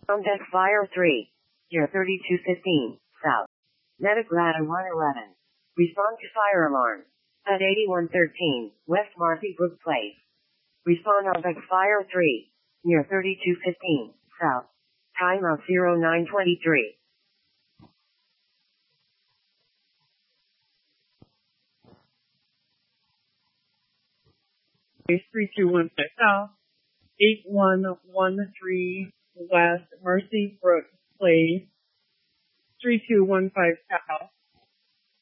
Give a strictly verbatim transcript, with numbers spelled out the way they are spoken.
On deck fire three. Near thirty-two fifteen, south. Metagrata one eleven. Respond to fire alarm. At eighty-one thirteen, West Marcy Brook Place. Respond on deck fire three. Near thirty-two fifteen, south. Time of zero nine twenty-three. three two one five south, eight one one three west, Marcy Brook Place, three two one five south.